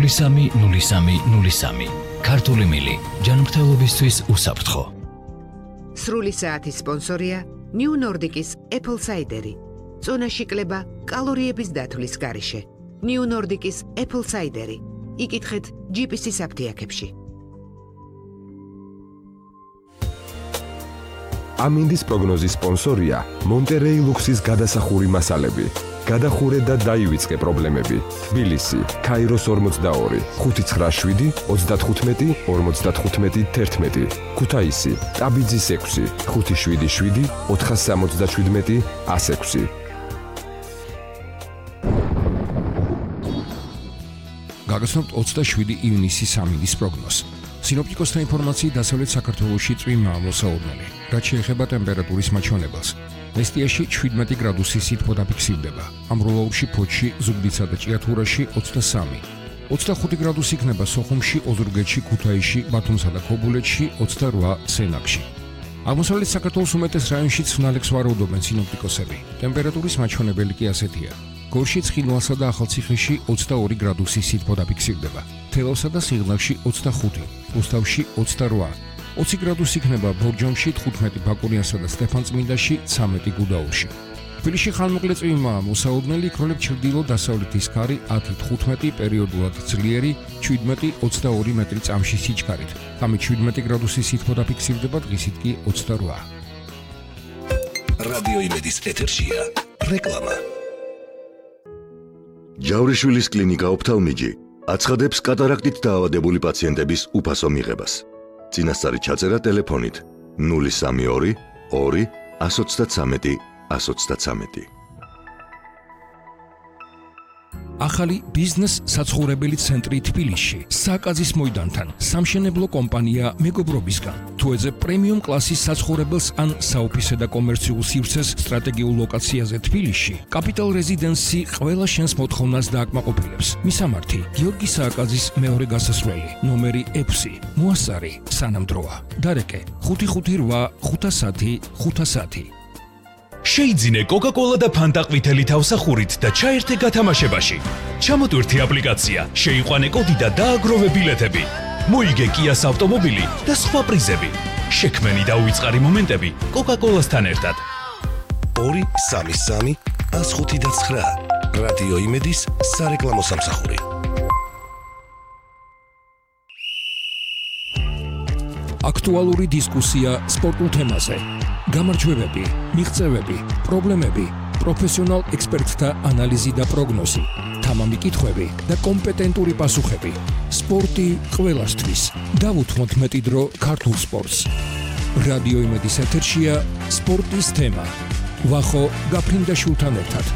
030303 ქართული მილი ჯანმრთელობისთვის უსაფრთხო. სრული საათის სპონსორია New Nordic-ის Apple Cider-ი. წონაში კლება კალორიების დათვლის გარეშე. New Nordic-ის Apple Cider-ი. იკითხეთ GPS-ის აფთიაქებში. ამინდის პროგნოზის სპონსორია მონტერეი ლუქსის გადასახური მასალები. გადახურე და დაივიწყე პრობლემები. თბილისი, ქაიროს 42, 597, 35, 55, 11. ქუთაისი, ტაბიძის 6, 577, 477, 106. გაგაცნობთ 27 ივნისის ამინდის პროგნოზს. სინოპტიკოსთა ინფორმაციით დასავლეთ საქართველოში წვიმაა მოსაოდნელი. რაც შეეხება ტემპერატურის მაჩვენებელს. მესტიაში 17 გრადუსი სითბო დაფიქსირდება. ამროლაურში, ფოთში, ზუგდიდსა და ჭიათურაში 23. 25 გრადუსი იქნება სოხუმში, ოზურგეთში, ქუთაისში, ბათუმსა და ქობულეთში, 28 სენაკში. აღმოსავლეთ საქართველოს უმეტეს რაიონშიც ხნალექს ვარაუდობენ სინოპტიკოსები. ტემპერატურის მაჩვენებელი კი ასეთია. გორში, ცხინვალსა და ახალციხეში 22 გრადუსი სითბო დაფიქსირდება. თელავსა და სიღნაღში 25, რუსთავში 28. 20 გრადუსი იქნება ბორჯომში, 15 ბაკურიანსა და სტეფანწმინდაში, 13 გუდაურში. თბილისში ხანმოკლე წვიმაა მოსაოდნელი, იქროლებს ჩრდილო-დასავლეთის ქარი 10-15 პერიოდულად ძლიერი, 17-22 მეტრი წამში სიჩქარით. ამით 17 გრადუსი სითბო დაფიქსირდება, დღისით კი 28. რადიო იმედის ეთერშია რეკლამა. ჯავრიშვილის კლინიკა ოფთალმიჯი აცხადებს კატარაქტით დაავადებული პაციენტების უფასო მიღებას. წინასწარი ჩაწერა ტელეფონით 032 2 133 133. ახალი ბიზნეს საცხოვრებელი ცენტრი თბილისში საკაზის მოედანთან სამშენებლო კომპანია მეგობრობისგან თუ ეძებ პრემიუმ კლასის საცხოვრებელს ან საოფისე და კომერციულ სივრცეს სტრატეგიულ ლოკაციაზე თბილისში კაპიტალ რეზიდენსი ყველა შენს მოთხოვნას დააკმაყოფილებს. მისამართი გიორგი სააკაზის მეორე გასასვლელი ნომერი 6 მოასარი სანამდროა დარეკე 558 510 510. შეიძინე კოკა-კოლა და ფანტა ყვითელი თავსახურით და ჩაერთე გათამაშებაში. ჩამოტვირთე აპლიკაცია, შეიყვანე კოდი და დააგროვე ბილეთები. მოიგე კიას ავტომობილი და სხვა პრიზები. შექმენი და უიწყარი მომენტები კოკა-კოლასთან ერთად. 233 105 რადიო იმედის სარეკლამო სამსახური. აქტუალური დისკუსია სპორტულ თემაზე. გამარჯვებები, მიღწევები, პრობლემები, პროფესიონალ ექსპერტთა ანალიზი და პროგნოზი, თამამი კითხვები და კომპეტენტური პასუხები. სპორტი ყველასთვის. დავუთმოთ მეტი დრო ქართულ სპორტს. რადიო იმედის ეთერშია სპორტის თემა. ვახო გაფრინდაშვილთან ერთად.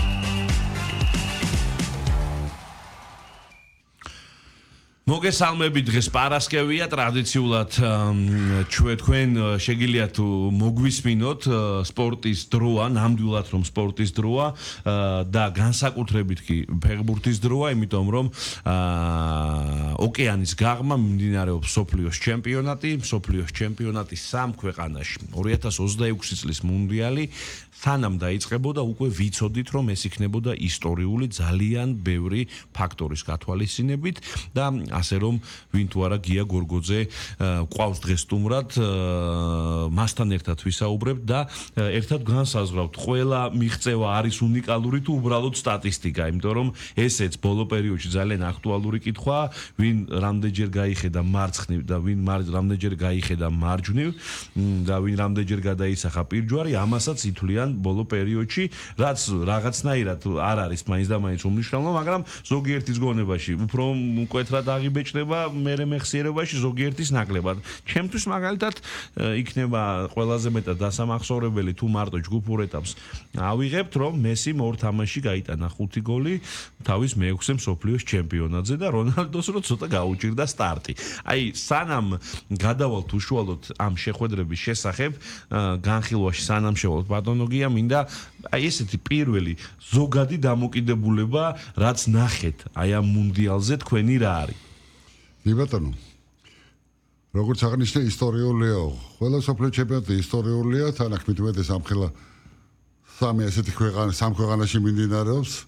მოგესალმებით, დღეს პარასკევია, ტრადიციულად თქვენ შეგიძლიათ მოგვისმინოთ სპორტის დროა, ნამდვილად რომ სპორტის დროა და განსაკუთრებით კი ფეხბურთის დროა, იმიტომ რომ ოკეანის გაღმა მიმდინარეობს მსოფლიოს ჩემპიონატი სამ ქვეყანაში. 2026 წლის მუნდიალი სანამ დაიწყებოდა, უკვე ვიცოდით, რომ ეს იქნებოდა ისტორიული ძალიან ბევრი ფაქტორის გათვალისწინებით და ასე რომ ვინ თუ არა გია გორგოძე ყავს დღეს სტუმრად, მასთან ერთად ვისაუბრებთ და ერთად განსაზღვრავთ, ყველა მიღწევა არის უნიკალური თუ უბრალოდ სტატისტიკა, იმიტომ რომ ესეც ბოლო პერიოდში ძალიან აქტუალური კითხვაა, ვინ რამდენჯერ გაიხედა მარცხნივ და ვინ რამდენჯერ გაიხედა მარჯვნივ და ვინ რამდენჯერ გადაისახა პირჯვარი, ამასაც ითვლიან ბოლო პერიოდში, რაც რაღაცნაირად არ არის მაინც და მაინც უმნიშვნელო, მაგრამ ზოგიერთის გონებაში უფრო მკვეთრად აღიბეჭდება, მერე მეხსიერებაში ზოგიერთის ნაკლებად. ჩემთვის მაგალითად იქნება ყველაზე მეტად დასამახსოვრებელი თუ მარტო ჯგუფურ ეტაპს ავიღებთ, რომ მესიმ ორ თამაშში გაიტანა 5 გოლი თავის მეექვსე მსოფლიოს ჩემპიონატზე და რონალდოს რო ცოტა გაუჭირდა სტარტი. აი, სანამ გადავალთ უშუალოდ ამ შეხვედრების შესახებ, განხილვაში სანამ შევალთ ბატონოგია, მინდა აი ესეთი პირველი ზოგადი დამოკიდებულება, რაც ნახეთ აი ამ მუნდიალზე თქვენი რა არის? ბატონო, როგორც აღნიშნე, ისტორიულია. ყველა მსოფლიო ჩემპიონატი ისტორიულია, თანახმით უმეტეს ამხელა სამი ესეთი სამ ქვეყანაში მიმდინარეობს.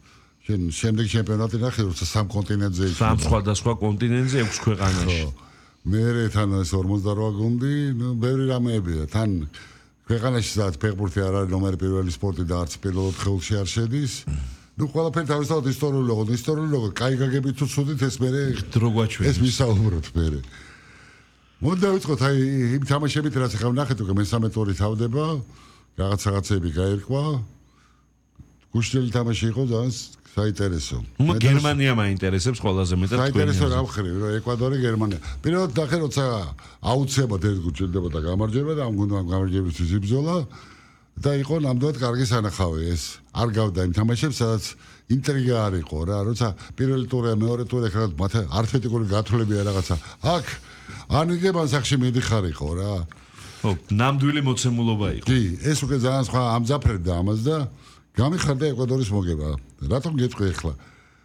შემდეგ ჩემპიონატი ნახე, როცა სამ კონტინენტზე იყო. სამ სხვადასხვა კონტინენტზე 6 ქვეყანაში. მე თან 48 გუნდი, ბევრი რამეებია. თან ქვეყანაში სადაც ფეხბურთი არ არის ნომერი პირველი სპორტი და არც პირველ ოთხეულში არ შედის. ყველაფერი თავისთავად ისტორიულად, კაი გაგებით თუ ცუდით ეს მე დრო გვაჩვენებს. ეს ვისაუბროთ მე. მოდი დავიწყოთ აი იმ თამაშებით რაც ახლა ნახეთ უკვე მე-13 ტური თავდება, რაღაცები გაერკვა. გუშინელი თამაში იყო ძალიან საინტერესო. გერმანია მაინტერესებს ყველაზე მეტად თქვენ. საინტერესო რა მხრივ, რომ ეკვადორი, გერმანია. პირველად ნახე როცა აუცილებლად ეს გუნდი ჭირდებოდა გამარჯვება და ამ გუნდმა გამარჯვებისთვის იბრძოლა და იყო ნამდვილად კარგი სანახავი ეს. არ გავდა იმ თამაშებს, სადაც ინტრიგა არ იყო რა, როცა პირველი ტური, მეორე ტური ხარ მათ არქეტიპული გათვლებია რაღაცა. აქ ანიგებან სახში მიდიხარიყო რა. ხო, ნამდვილი მოცემულობა იყო. კი, ეს უკვე ძალიან სხვა ამძაფრებდა ამას და გამიხარდა ეკვადორის მოგება. რატომ გეტყვი ახლა?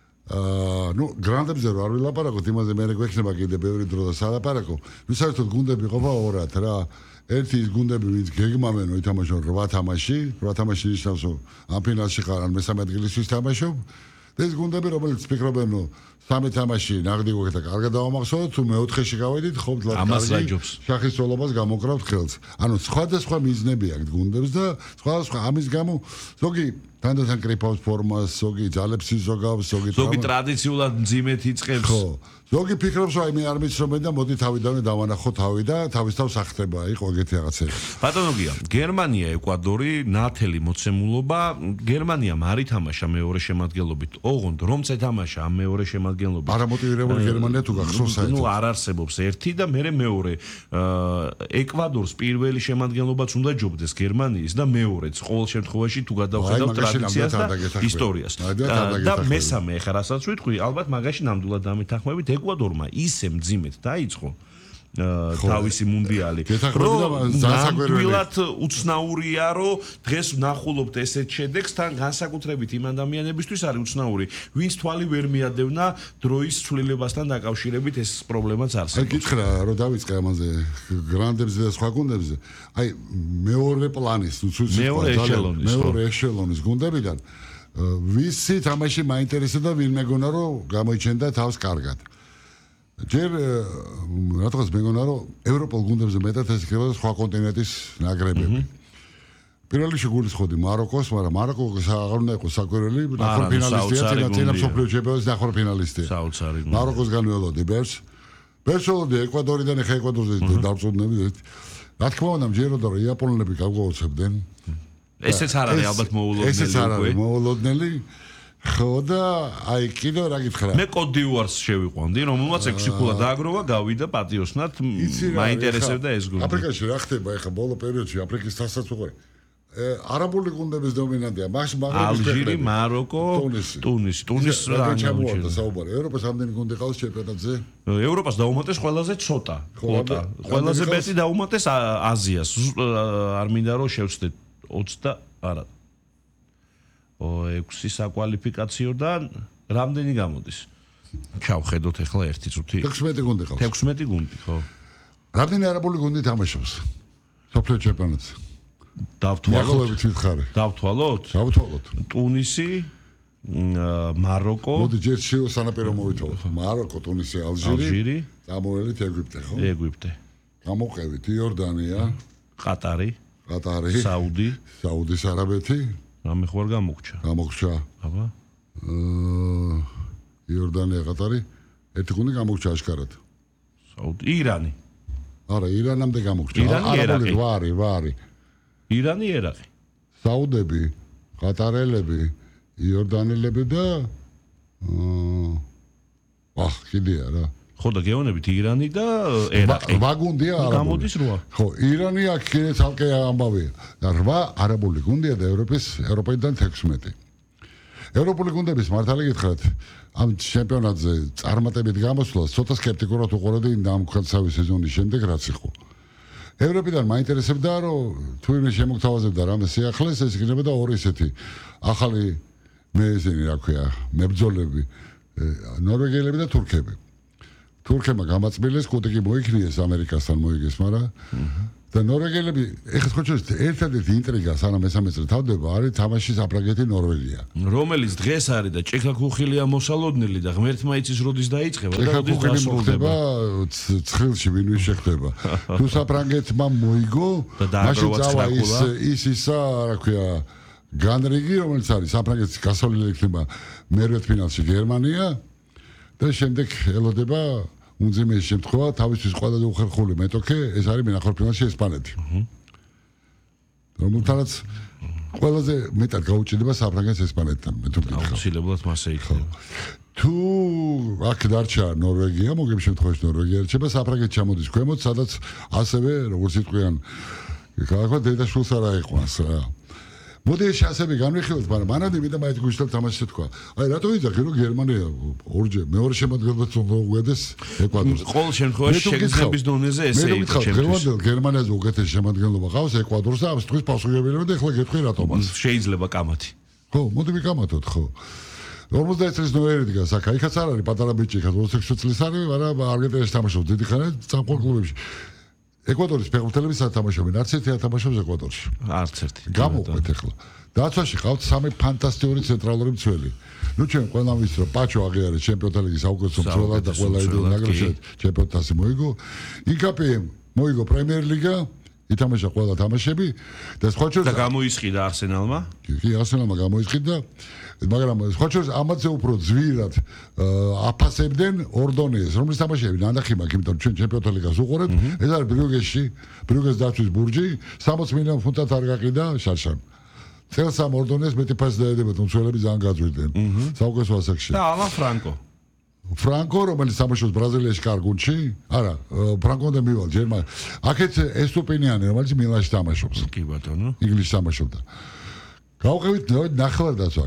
გრანდებზე რო არ ვილაპარაკოთ, იმაზე მე გვექნება კიდე ბევრი დრო და სალაპარაკო. საერთოდ გუნდები ყოფა ორად რა. ერთი ის გუნდები, ვინც გეგმავენ ითამაშონ 8 თამაში, 8 თამაში ნიშნავს, რომ ამ ფინალში ხარ ან მე-13 ადგილისთვის თამაშობ. ეს გუნდები, რომელიც ფიქრობენ, რომ 3 თამაში ნაღდი გვაქვს და კარგად დავამახსოვროთ, თუ მე-4-ში გავედით, ხომ თლად კარგი შახის როლობას გამოკრავთ ხელს. ანუ სხვადასხვა მიზნები აქვს გუნდებს და სხვადასხვა ამის გამო ზოგი თანდათან კრიფავს ფორმას, ზოგი ძალებს იზოგავს, ზოგი ტრადიციულად მძიმედ იწყებს. ხო. ზოგი ფიქრობს, რომ აი მე არ მიცნობენ და მოდი თავიდანვე დავანახო თავი და თავის თავს ახტება, იყო ეგეთი რაღაცები. ბატონო გია, გერმანია, ეკვადორი, ნათელი მოცემულობა, გერმანიამ არ ითამაშა მეორე შემადგენლობით. ოღონდ რომც ეთამაშა ამ მეორე შემადგენლობით. არამოტივირებული გერმანია თუ გახსოვს საერთოდ. ნუ არ არსებობს ერთი და მე მეორე ეკვადორს პირველი შემადგენლობაც უნდა ჯობდეს გერმანიის და მეორეც ყოველ შემთხვევაში თუ გადავხედავ ტრადიციას და ისტორიას. და მესამე ხა რასაც ვიტყვი, ალბათ მაგაში ნამდვილად დამეთანხმებით ეკვადორმა ისე მძიმედ დაიწყო თავისი მუნდიალი. ნამდვილად უცნაურია, რომ დღეს ვნახულობთ ესეთ შედეგს, თან განსაკუთრებით იმ ადამიანებისთვის არის უცნაური, ვინც თვალი ვერ მიადევნა დროის ცვლილებასთან დაკავშირებით ეს პრობლემაც არსებობს. აი გითხრა, რომ დავიწყე ამაზე გრანდებზე და სხვა გუნდებზე. აი მეორე პლანის, მეორე ეშელონის გუნდებიდან ვისი თამაში მაინტერესებდა, ვინ მეგონა რომ გამოიჩენდა თავს კარგად. ჯერ რატომაც მეგონა რომ ევროპულ გუნდებზე მეტად ეს იქნება სხვა კონტინენტის ნაკრებები. პირველ რიგში გულისხმობდი მაროკოს, მაგრამ მაროკოს აღარ უნდა იყოს საკვირველი, ნახევარფინალისტია, წინა მსოფლიო ჩემპიონატის ნახევარფინალისტია. მაროკოსგან ველოდი ბერს. ბერსოლოდი ეკვადორიდან ხა ეკვადორზე დავწოდნები. რა თქმა უნდა, მჯეროდა რომ იაპონელები გავგაოცებდნენ. ესეც არ არის ალბათ მოულოდნელი. ესეც არ არის მოულოდნელი. ხო და აი კიდევ რა გითხრა მე კოდიუარს შევიყვანდი რომელმაც 6 ქულა დააგროვა გავიდა პატიოსნად მაინტერესებდა ეს გუნდი აფრიკაში რა ხდება ეხა ბოლო პერიოდში აფრიკის თასსაც უყურე არაბული გუნდების დომინანტია ალჟირი მაროკო ტუნისი რა ჩამოვარდა საუბარი ევროპას ამდენი გუნდი ყავს ჩემპიონატზე ევროპას დაუმატეს ყველაზე ცოტა ყველაზე მეტი დაუმატეს აზიას არ მინდა რომ შევცდეთ 20 არა 6 საკვალიფიკაციოდან რამდენი გამოდის? ჩავხედოთ ახლა ერთი წუთი. 16 გუნდი ყავს. 16 გუნდი, ხო. რამდენი არაბული გუნდი თამაშობს? სოფლიო ჩემპიონატზე. დავთვალოთ. დავთვალოთ. ტუნისი, მაროკო. მოდი ჯერ სანაპირო მოვითვალოთ. მაროკო, ტუნისი, ალჟირი. გამოველით ეგვიპტე, ხო? ეგვიპტე. გამოყევით იორდანია, ყატარი, საუდის არაბეთი. რამე ხო არ გამოგჩა. აბა. იორდანია, ყატარი, ერთი გუნდი გამოგჩა აშკარად. ირანი. არა, ირანამდე გამოგჩა. არაბული ვარი. ირანი, ერაყი. საუდები, ყატარელები, იორდანელები და კიდეა რა. ხო და გეონებით ირანი და ერაყი. ვაგუნდია არაბული. გამოდის 8. ხო, ირანი აქ კიდე ცალკე ამბავია. და 8 არაბული გუნდია და ევროპიდან 16. ევროპული გუნდების მართალი გითხრათ, ამ ჩემპიონატზე წარმატებით გამოსვლას ცოტა სკეპტიკურად უყურებდი ამ ხალხსავი სეზონის შემდეგ რაც იყო. ევროპიდან მაინტერესებდა რომ თუ იმ შემოგთავაზებდა რამე სიახლეს ეს იქნებოდა ორი ესეთი ახალი მეზენი რა ქვია, მებრძოლები, ნორვეგიელები და თურქები. თურქებმა გამაწმილეს, კუტი კი მოიქნიეს ამერიკასთან მოიგეს, მაგრამ და ნორვეგიელები ეხლა ხო ჩვენ ერთადერთი ინტრიგა სანამ მესამე წელი თავდება არის თამაში საფრანგეთი ნორვეგია. რომელიც დღეს არის და ჭექა-ქუხილია მოსალოდნელი და ღმერთმა იცის როდის დაიწყება და როდის დასრულდება. ცხრილში ვინ შეხდება. თუ საფრანგეთმა მოიგო, მაშინ წავა ისა, რა ქვია, განრიგი, რომელიც არის საფრანგეთის გასავლელი იქნება მერვე ფინალში გერმანია და შემდეგ ელოდება უნძიმეს შემთხვევა თავისთვის ყველაზე უხერხული მეტოქე ეს არის მენახორფინალში ესპანეთი. რომელთანაც ყველაზე მეტად გაუჭირდება საფრანგეთს ესპანეთთან მეთქე. აუცილებლად მასე იქნება. თუ აქ დარჩა ნორვეგია, მოგებ შემთხვევაში ნორვეგია რჩება საფრანგეთი ჩამოდის ქვემოთ, სადაც ასევე როგორც იტყვიან ქალაქო დედაშვილს არ აიყვანს რა. მოდეში ასევე განვიხილოთ, მაგრამ მანამდე მე და მაინც გუშინდელ თამაშს თქვა. აი რატო ვიძახი რომ გერმანია ორჯერ მეორე შემოდგენად უნდა უგედეს ეკვადორს. ყოველ შემთხვევაში შეგრძნების დონეზე ესე იყო ჩემთვის. გერმანიაზე უკეთესი შემოდგენობა ყავს ეკვადორს და ამ სტრის პასუხისმგებლობა და ეხლა გეტყვი რატომაც. შეიძლება კამათი. ხო, მოდი ვიკამათოთ, ხო. 50 წლის ნოერი დგას აქ, იქაც არ არის პატარა ბიჭი, 26 წლის არის, მაგრამ არგენტინაში თამაშობს დიდი ხანი სამყარო კლუბებში. ეკვადორის ფეხბურთელები სათამაშობენ, არც ერთი არ თამაშობს ეკვადორში. არც ერთი. გამოვყვეთ ახლა. დაცვაში ყავთ სამი ფანტასტიკური ცენტრალური მცველი. ნუ ჩვენ ყველამ ვიცით რომ პაჩო აღიარეს ჩემპიონთა ლიგის საუკეთესო მცველად და ყველა იდეა ნაგრევში ჩემპიონთა თასი მოიგო. იკაპიემ მოიგო პრემიერ ლიგა, ითამაშა ყველა თამაშები და სხვა შორის და გამოისყიდა არსენალმა. კი, არსენალმა გამოისყიდა, მაგრამ სხვა შორის ამაზე უფრო ძვირად აფასებდნენ ორდონიეს, რომლის თამაშები ნანახი მაქვს, იმიტომ რომ ჩვენ ჩემპიონთა ლიგას უყურებთ. ეს არის ბრიუგესში, ბრიუგეს დაცვის ბურჯი, 60 მილიონ ფუნტად არ გაყიდა შარშან. წელს ამ ორდონიეს მეტი ფასი დაედებათ, მცველები ძალიან გაძვირდნენ. საუკეთესო ასაკში. და ალან ფრანკო. ფრანკო, რომელიც თამაშობს ბრაზილიაში კარგუნში, არა, ფრანკონდა მივალ ჯერმან. აქეთ ესტუპინიანი, რომელიც მილანში თამაშობს. კი ბატონო. ინგლისში თამაშობდა. გავყევით ნახევარდაცვა,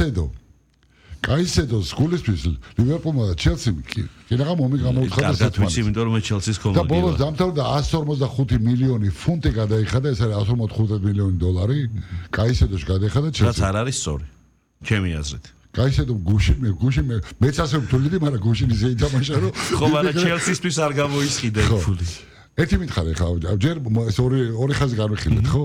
კაისედოს გულისთვის ლივერპულმა და ჩელსიმ კი რაღაც მომი გამოუცხადა საერთოდ, იმიტომ რომ ჩელსის კომანდა. და ბოლოს დამთავრდა 145 მილიონი ფუნტი გადაიხადა, ეს არის 145 მილიონი დოლარი. კაისედოს გადაიხადა ჩელსი. რაც არ არის სწორი. ჩემი აზრით. კაისედო გუში მეც ასე ვთვლიდი, მაგრამ გუშინ ისე ითამაშა რომ ხო, მაგრამ ჩელსისთვის არ გამოისყიდა ეს ფული. ერთი მითხარი ხა, ჯერ ეს ორი ხაზი განვიხილეთ, ხო?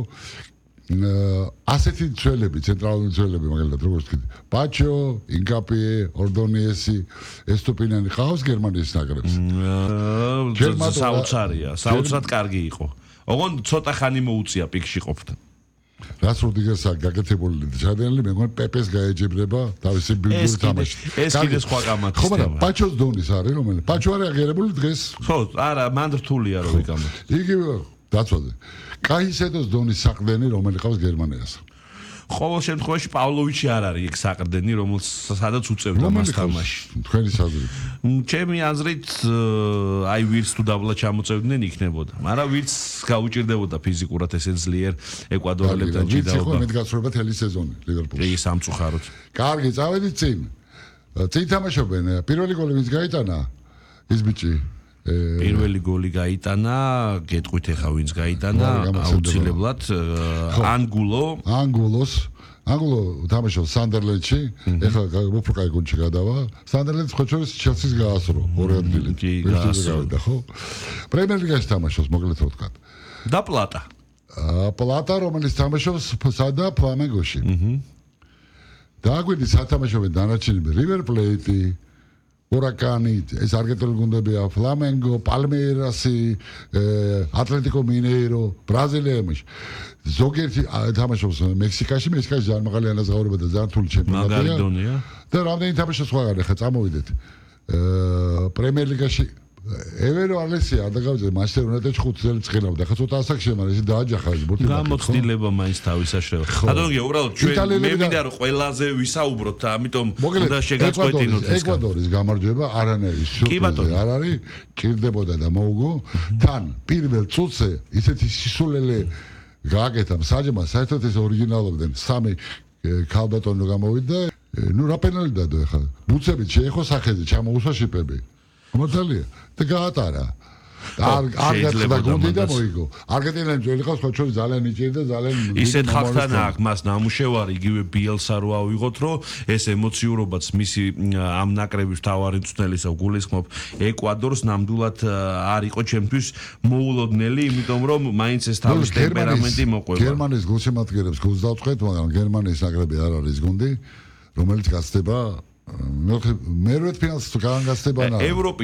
ასეთი მცველები, ცენტრალური მცველები, მაგალითად, როგორც თქვი, პაჩო, ინკაპიე, ორდონიესი, ესტუპინიანი ყავს გერმანიის ნაკრებს. საოცარია, საოცრად კარგი იყო. ოღონდ ცოტა ხანი მოუწია პიკში ყოფნა. რაც რუდიგერს გაკეთებული ჩადენილი, მე მგონი პეპეს გაეჯიბრება თავისი ბიუჯეტის თამაში. ეს კიდე სხვა კამათი. ხო, მაგრამ პაჩოს დონის არის, რომელიც პაჩო არის აღიარებული დღეს. ხო, არა, მან რთულია რომ იკამათი. იგივე დაცვაზე. კაისედოს დონის საყრდენი, რომელიც ყავს გერმანიას. ყოველ შემთხვევაში პავლოვიჩი არ არის ეგ საყრდენი, რომელიც სადაც უწევდა მას თამაში. თქვენი აზრით. ჩემი აზრით, აი ვირც თუ დაბლა ჩამოწევდნენ იქნებოდა. მაგრამ ვირც გაუჭირდებოდა ფიზიკურად ესე ძლიერ ეკვადორელებთან ჭიდაობა. ვიცი ხო, მე გასწრება თელი სეზონი ლივერპულში. ეს სამწუხაროდ. კარგი, წავედით წინ. წინ თამაშობენ. პირველი გოლი ვინც გაიტანა? ის ბიჭი პირველი გოლი გაიტანა, გეტყვით ახლა ვინც გაიტანა, აუცილებლად ანგულო თამაშობს სანდერლენდში, ახლა უფრო კაი გუნდში გადავა. სანდერლენდს ხო შორის ჩელსის გაასრო ორი ადგილი. კი, გაასრო, ხო? პრემიერ ლიგაში თამაშობს, მოკლედ რო ვთქვა. და პლატა. პლატა, რომელიც თამაშობს სადა ფლამენგოში. დააგვიდი სათამაშოები დანარჩენები რივერ პლეიტი, ურაკანი, ეს არგენტინული გუნდებია, ფლამენგო, პალმეირასი, ატლეტიკო მინეირო, ბრაზილიაში. ზოგიერთი თამაშობს მექსიკაში ძალიან მაღალი ანაზღაურება და ძალიან რთული ჩემპიონატია. და რამდენი თამაშობს სხვაგან ახლა წამოვიდეთ. პრემიერ ლიგაში ევერო ალესია არ დაგავიწყე მანჩესტერ უნაიტედში 5 წელი წღინავდა. ახლა ცოტა ასაკშია, მაგრამ ეს დააჯახა ეს ბურთი. გამოცდილება მაინც თავის აშრევა. ბატონო, უბრალოდ ჩვენ მე მინდა რომ ყველაზე ვისაუბროთ და ამიტომ უნდა შეგაწყვეტინოთ ეს. ეკვადორის გამარჯვება არანაირი სიურპრიზი არ არის, ჭირდებოდა და მოუგო. თან პირველ წუთზე ისეთი სისულელე გააკეთა საჯმა, საერთოდ ეს ორიგინალობდნენ. სამი ქალბატონო გამოვიდა. ნუ რა პენალი დადო ახლა. ბუცებით შეეხო სახეზე, ჩამოუსვა შიპები. მოდალია და გაატარა. არ გაწდა გუნდი და მოიგო. არგენტინელი ძველი ხავს, ხო ჩვენ ძალიან იჭირდა და ძალიან ისეთ ხალხთან აქვს მას ნამუშევარი იგივე ბიელსა რო ავიღოთ, რომ ეს ემოციურობაც მისი ამ ნაკრების თავარი მწვრთნელისა გულისხმობ ეკვადორს ნამდვილად არ იყო ჩემთვის მოულოდნელი, იმიტომ რომ მაინც ეს თავის ტემპერამენტი მოყვება. გერმანიის გულშემატკივრებს გულს დავწყვეთ, მაგრამ გერმანიის ნაკრები არ არის გუნდი, რომელიც გასცდება მერვე ფინალს თუ გაანგასდება.